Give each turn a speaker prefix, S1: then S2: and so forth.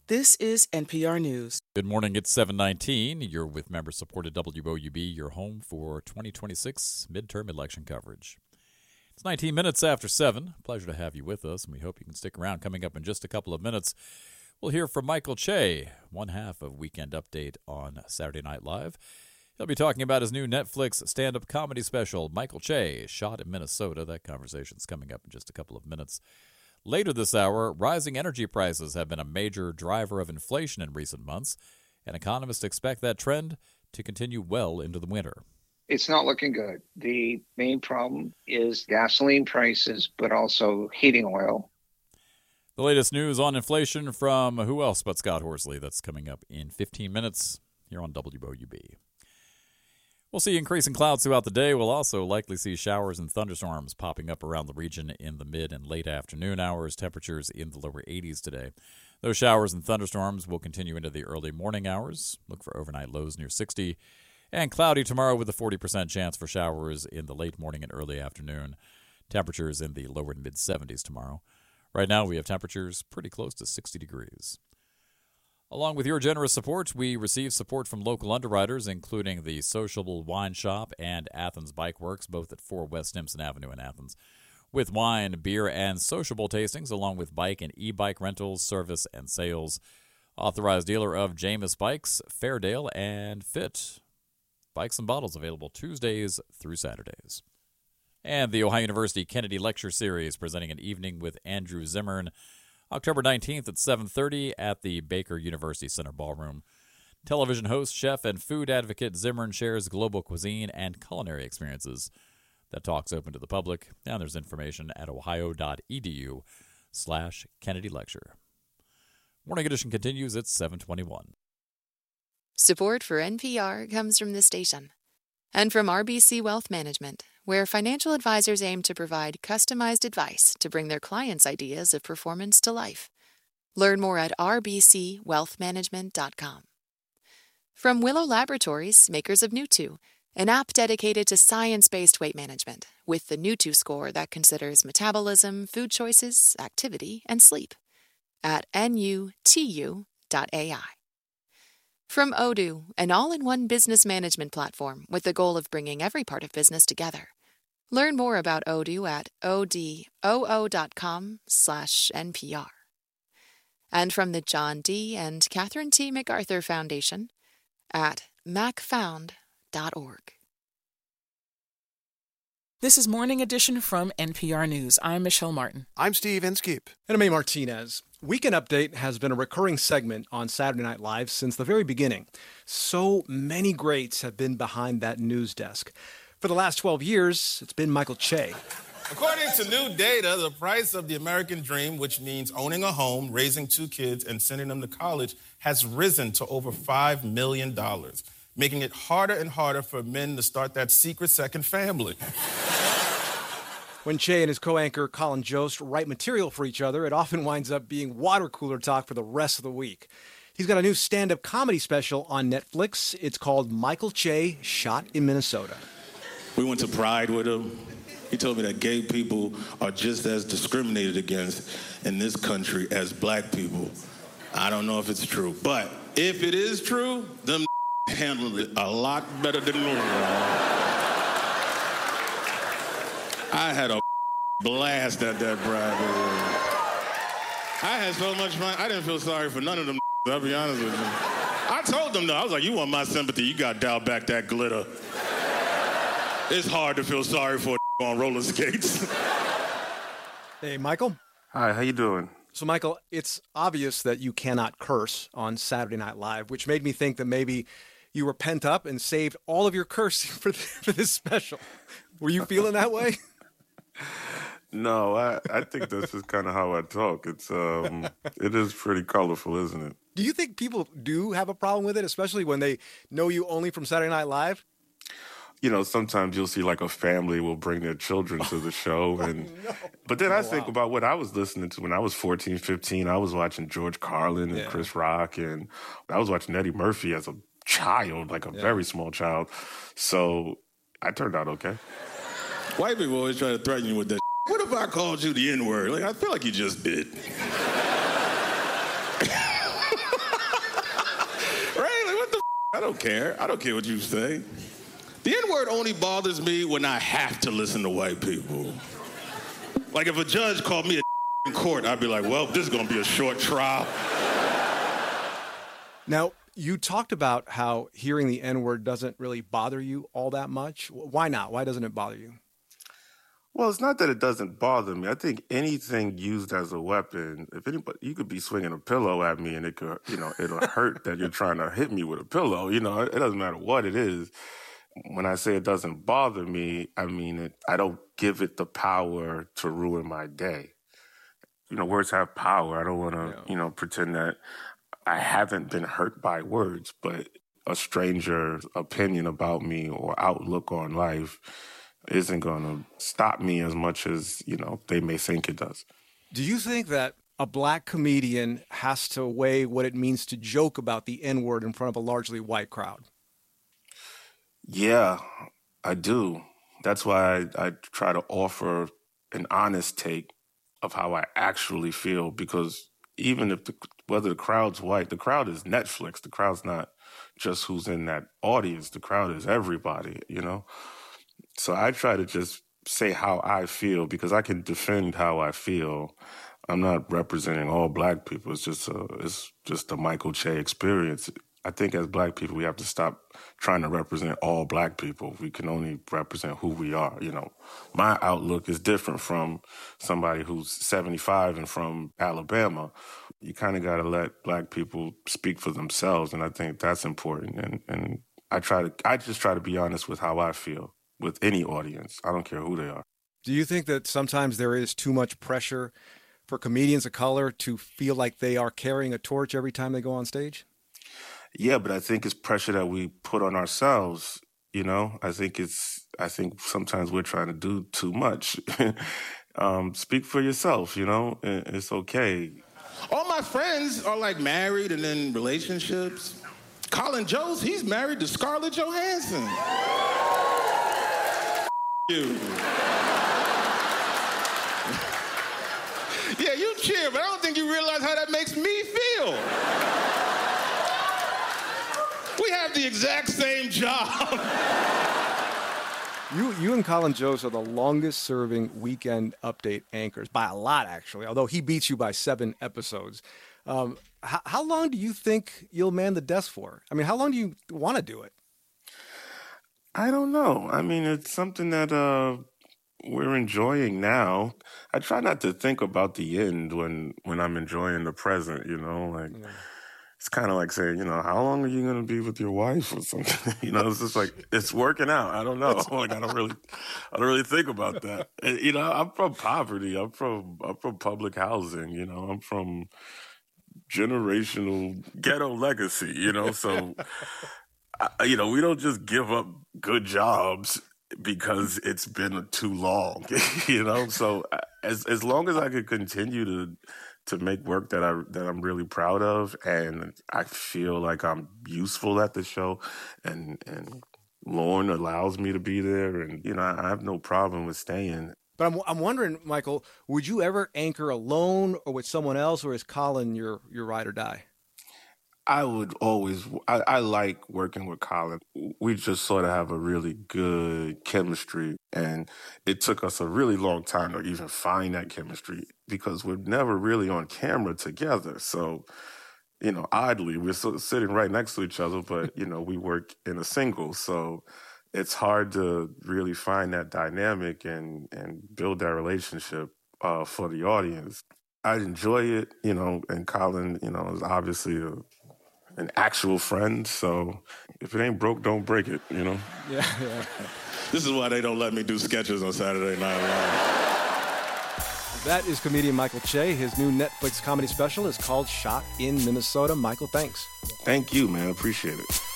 S1: This is NPR News.
S2: Good morning, it's 7:19. You're with member-supported WOUB, your home for 2026 midterm election coverage. It's 19 minutes after 7. Pleasure to have you with us, and we hope you can stick around. Coming up in just a couple of minutes, we'll hear from Michael Che, one half of Weekend Update on Saturday Night Live. He'll be talking about his new Netflix stand-up comedy special, Michael Che, Shot in Minnesota. That conversation's coming up in just a couple of minutes. Later this hour, rising energy prices have been a major driver of inflation in recent months, and economists expect that trend to continue well into the winter.
S3: It's not looking good. The main problem is gasoline prices, but also heating oil.
S2: The latest news on inflation from who else but Scott Horsley. That's coming up in 15 minutes here on WOUB. We'll see increasing clouds throughout the day. We'll also likely see showers and thunderstorms popping up around the region in the mid and late afternoon hours. Temperatures in the lower 80s today. Those showers and thunderstorms will continue into the early morning hours. Look for overnight lows near 60. And cloudy tomorrow with a 40% chance for showers in the late morning and early afternoon. Temperatures in the lower to mid 70s tomorrow. Right now we have temperatures pretty close to 60 degrees. Along with your generous support, we receive support from local underwriters, including the Sociable Wine Shop and Athens Bike Works, both at 4 West Stimson Avenue in Athens, with wine, beer, and sociable tastings, along with bike and e-bike rentals, service, and sales. Authorized dealer of Jamis Bikes, Fairdale, and Fit. Bikes and bottles available Tuesdays through Saturdays. And the Ohio University Kennedy Lecture Series, presenting an evening with Andrew Zimmern, October 19th at 7:30 at the Baker University Center Ballroom. Television host, chef, and food advocate Zimmern shares global cuisine and culinary experiences. That talk's open to the public, and there's information at ohio.edu/Kennedy Lecture. Morning edition continues at 7:21.
S4: Support for NPR comes from this station and from RBC Wealth Management, where financial advisors aim to provide customized advice to bring their clients' ideas of performance to life. Learn more at rbcwealthmanagement.com. From Willow Laboratories, makers of Newtwo, an app dedicated to science-based weight management with the Newtwo score that considers metabolism, food choices, activity, and sleep at nutu.ai. From Odoo, an all-in-one business management platform with the goal of bringing every part of business together. Learn more about Odoo at odoo.com/NPR. And from the John D. and Catherine T. MacArthur Foundation at macfound.org.
S1: This is Morning Edition from NPR News. I'm Michelle Martin.
S5: I'm Steve Inskeep.
S6: And I'm A. Martinez. Weekend Update has been a recurring segment on Saturday Night Live since the very beginning. So many greats have been behind that news desk. For the last 12 years, it's been Michael Che.
S7: According to new data, the price of the American dream, which means owning a home, raising 2 kids, and sending them to college, has risen to over $5 million, making it harder and harder for men to start that secret second family.
S6: When Che and his co-anchor Colin Jost write material for each other, it often winds up being water cooler talk for the rest of the week. He's got a new stand-up comedy special on Netflix. It's called Michael Che, Shot in Minnesota.
S8: We went to Pride with him. He told me that gay people are just as discriminated against in this country as black people. I don't know if it's true, but if it is true, them handled it a lot better than normal. I had a blast at that Pride. I had so much fun. I didn't feel sorry for none of them. I'll be honest with you. I told them, though, I was like, you want my sympathy, you got to dial back that glitter. It's hard to feel sorry for a on roller skates.
S6: Hey, Michael.
S5: Hi, how you doing?
S6: So, Michael, it's obvious that you cannot curse on Saturday Night Live, which made me think that maybe you were pent up and saved all of your cursing for this special. Were you feeling that way?
S5: No, I think that's just kind of how I talk. It is pretty colorful, isn't it?
S6: Do you think people do have a problem with it, especially when they know you only from Saturday Night Live?
S5: You know, sometimes you'll see like a family will bring their children to the show. But then I think about what I was listening to when I was 14, 15. I was watching George Carlin and Chris Rock, and I was watching Eddie Murphy as a child, like a very small child. So I turned out okay.
S8: White people always try to threaten you with that. What if I called you the N-word? Like, I feel like you just did. don't care. I don't care what you say. The N-word only bothers me when I have to listen to white people. Like if a judge called me a in court, I'd be like, well, this is going to be a short trial.
S6: Now, you talked about how hearing the N-word doesn't really bother you all that much. Why not? Why doesn't it bother you?
S5: Well, it's not that it doesn't bother me. I think anything used as a weapon, if anybody, you could be swinging a pillow at me and it could, it'll hurt that you're trying to hit me with a pillow. It doesn't matter what it is. When I say it doesn't bother me, I mean I don't give it the power to ruin my day. Words have power. I don't want to, pretend that I haven't been hurt by words, but a stranger's opinion about me or outlook on life isn't going to stop me as much as, they may think it does.
S6: Do you think that a black comedian has to weigh what it means to joke about the N-word in front of a largely white crowd?
S5: Yeah, I do. That's why I try to offer an honest take of how I actually feel, because even if whether the crowd's white, the crowd is Netflix. The crowd's not just who's in that audience. The crowd is everybody, So I try to just say how I feel because I can defend how I feel. I'm not representing all black people. It's just a Michael Che experience. I think as black people, we have to stop trying to represent all black people. We can only represent who we are. My outlook is different from somebody who's 75 and from Alabama. You kind of got to let black people speak for themselves, and I think that's important. And I just try to be honest with how I feel with any audience. I don't care who they are.
S6: Do you think that sometimes there is too much pressure for comedians of color to feel like they are carrying a torch every time they go on stage?
S5: Yeah, but I think it's pressure that we put on ourselves. I think sometimes we're trying to do too much. Speak for yourself. It's okay.
S8: All my friends are like married and in relationships. Colin Jost, he's married to Scarlett Johansson. You. Yeah, you cheer, but I don't think you realize how that makes me feel. We have the exact same job.
S6: You and Colin Jost are the longest-serving Weekend Update anchors, by a lot, actually, although he beats you by 7 episodes. How long do you think you'll man the desk for? I mean, how long do you want to do it?
S5: I don't know. I mean, it's something that we're enjoying now. I try not to think about the end when I'm enjoying the present, It's kind of like saying, how long are you going to be with your wife or something? It's just like, it's working out. I don't know. Like, I don't really think about that. I'm from poverty. I'm from public housing. I'm from generational ghetto legacy, so, we don't just give up good jobs because it's been too long, So as long as I could continue to make work that I'm really proud of, and I feel like I'm useful at the show, and Lorne allows me to be there, and I have no problem with staying.
S6: But I'm wondering, Michael, would you ever anchor alone or with someone else, or is Colin your ride or die?
S5: I would always. I like working with Colin. We just sort of have a really good chemistry, and it took us a really long time to even find that chemistry because we're never really on camera together. So, oddly, we're sitting right next to each other, but we work in a single. So it's hard to really find that dynamic and build that relationship for the audience. I enjoy it, and Colin, is obviously an actual friend, so if it ain't broke, don't break it, Yeah.
S8: This is why they don't let me do sketches on Saturday Night Live.
S6: That is comedian Michael Che. His new Netflix comedy special is called Shot in Minnesota. Michael, thanks.
S5: Thank you, man. Appreciate it.